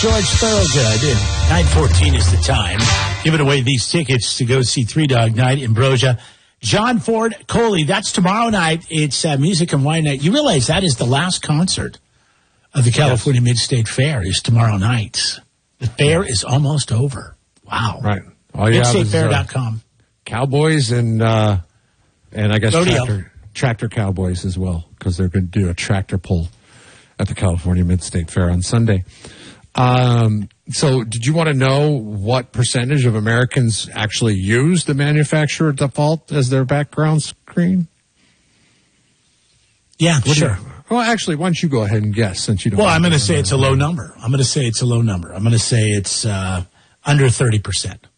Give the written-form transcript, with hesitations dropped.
George Thorogood. 9:14 is the time. Giving away these tickets to go see Three Dog Night in Ambrosia. John Ford Coley, that's tomorrow night. It's Music and Wine Night. You realize that is the last concert of the California Mid-State Fair is tomorrow night. The fair is almost over. Wow. Right. All you have is MidStateFair.com. Cowboys and I guess Rodeo. tractor cowboys as well, because they're going to do a tractor pull at the California Mid-State Fair on Sunday. So did you want to know what percentage of Americans actually use the manufacturer default as their background screen? Yeah, sure. Well, actually, why don't you go ahead and guess, since you don't. Well, I'm going to say it's a low number. I'm going to say it's under 30%.